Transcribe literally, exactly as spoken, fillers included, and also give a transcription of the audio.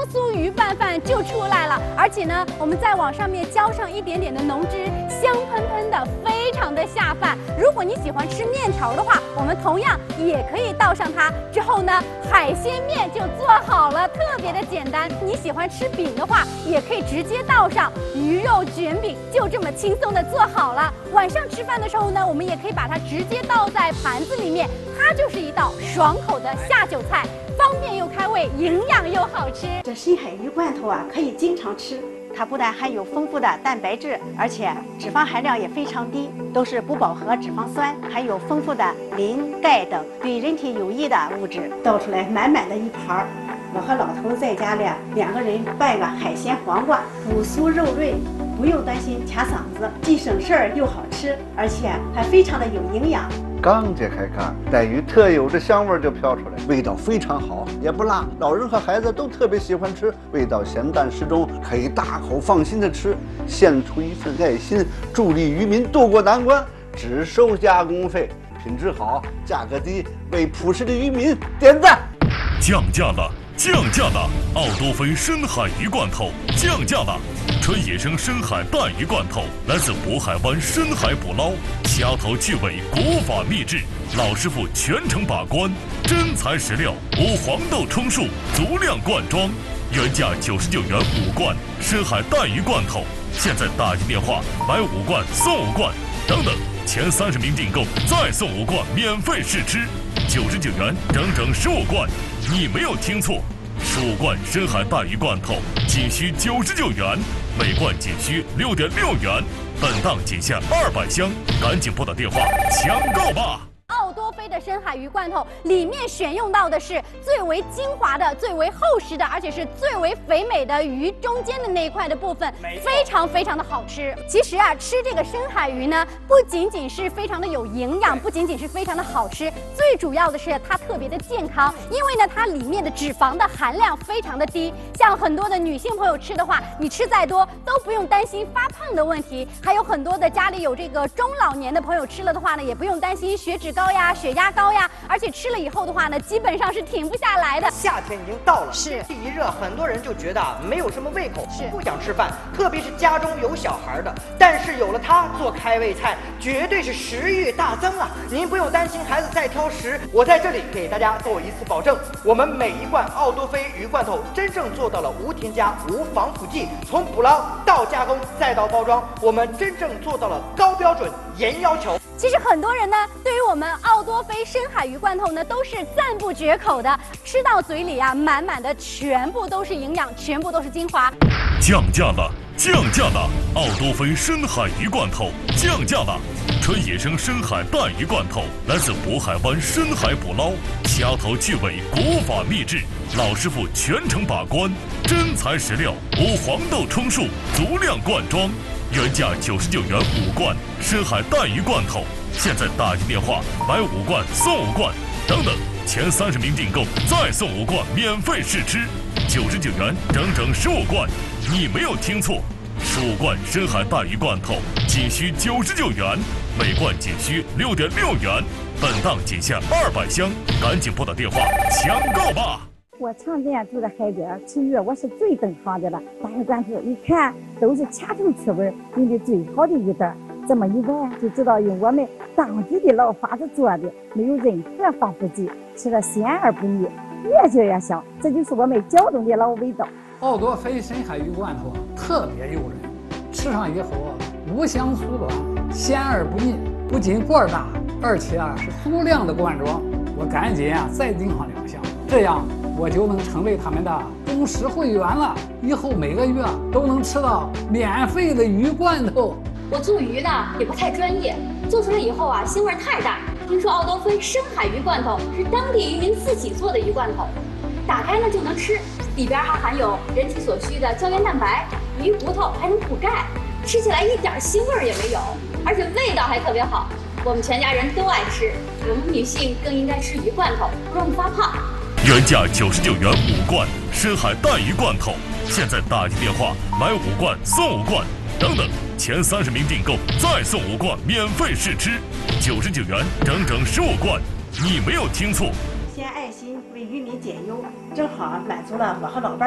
酥鱼拌饭就出来了。而且呢，我们再往上面浇上一点点的浓汁，香喷喷的，非常的下饭。如果你喜欢吃面条的话，我们同样也可以倒上它。之后呢，海鲜面就做好了，特别的简单。你喜欢吃饼的话，也可以直接倒上鱼肉卷饼，就这么轻松的做好了。晚上吃饭的时候呢，我们也可以把它直接倒在盘子里面，它就是一道爽口的下酒菜，方便又开胃，营养又好吃。 这深海鱼罐头啊，可以经常吃。它不但含有丰富的蛋白质，而且脂肪含量也非常低，都是不饱和脂肪酸，含有丰富的磷、钙等对人体有益的物质。倒出来满满的一盘儿，我和老头在家里两个人拌个海鲜黄瓜，骨酥肉润，不用担心卡嗓子，既省事儿又好吃，而且还非常的有营养。 刚揭开盖，带鱼特有的香味就飘出来，味道非常好，也不辣，老人和孩子都特别喜欢吃，味道咸淡适中，可以大口放心的吃，献出一份爱心，助力渔民渡过难关，只收加工费，品质好，价格低，为朴实的渔民点赞。 降价了，降价了！奥多菲深海鱼罐头降价了。纯野生深海带鱼罐头来自渤海湾深海捕捞，虾头去尾，国法秘制，老师傅全程把关，真材实料，无黄豆充数，足量灌装，原价九十九元五罐深海带鱼罐头，现在打进电话买五罐送五罐，等等，前三十名订购再送五罐免费试吃，九十九元整整十五罐，你没有听错。十五罐深海带鱼罐头仅需九十九元，每罐仅需六点六元，本档仅限二百箱，赶紧拨打电话抢购吧！ 奥多菲的深海鱼罐头里面选用到的是最为精华的、最为厚实的，而且是最为肥美的鱼中间的那一块的部分，非常非常的好吃。其实啊，吃这个深海鱼呢，不仅仅是非常的有营养，不仅仅是非常的好吃，最主要的是它特别的健康，因为呢，它里面的脂肪的含量非常的低。像很多的女性朋友吃的话，你吃再多都不用担心发胖的问题。还有很多的家里有这个中老年的朋友吃了的话呢，也不用担心血脂高呀、血压高呀，而且吃了以后的话呢，基本上是停不下来的。 夏天已经到了， 是天气一热，很多人就觉得没有什么胃口， 是不想吃饭，特别是家中有小孩的。但是有了它做开胃菜，绝对是食欲大增啊！您不用担心孩子再挑食，我在这里给大家做一次保证，我们每一罐奥多菲鱼罐头真正做到了无添加、无防腐剂，从捕捞到加工再到包装，我们真正做到了高标准、严要求。 其实很多人呢，对于我们奥多菲深海鱼罐头呢，都是赞不绝口的。吃到嘴里啊，满满的全部都是营养，全部都是精华。 降价了，降价了！奥多菲深海鱼罐头降价了。纯野生深海带鱼罐头来自渤海湾深海捕捞，虾头去尾，国法秘制，老师傅全程把关，真材实料，无黄豆充数，足量灌装。原价九十九元五罐深海带鱼罐头，现在打进电话买五罐送五罐，等等，前三十名订购再送五罐免费试吃，九十九元整整十五罐，你没有听错，十五罐深海带鱼罐头仅需九十九元，每罐仅需六点六元，本档仅限二百箱，赶紧拨打电话抢购吧！ 我常年住在海边，吃鱼我是最懂行的了。大鱼罐头一看都是掐头去味，用的最好的鱼蛋，这么一闻就知道用我们当地的老法子做的，没有任何防腐剂，吃了鲜而不腻，越嚼越香，这就是我们胶东的老味道。 奥多菲深海鱼罐头特别诱人，吃上以后无香酥软，鲜而不腻，不仅罐大，而且啊是足量的灌装。我赶紧啊再订上两箱，这样我就能成为他们的忠实会员了。以后每个月都能吃到免费的鱼罐头。 我做鱼呢也不太专业，做出来以后啊腥味太大。听说奥多菲深海鱼罐头是当地渔民自己做的鱼罐头，打开呢就能吃，里边还含有人体所需的胶原蛋白，鱼骨头还能补钙，吃起来一点腥味也没有，而且味道还特别好。我们全家人都爱吃，我们女性更应该吃鱼罐头，不容易发胖。 原价九十九元五罐深海带鱼罐头，现在打进电话买五罐送五罐，等等，前三十名订购再送五罐免费试吃，九十九元整整十五罐，你没有听错。 先爱心为渔民减忧，正好满足了我和老伴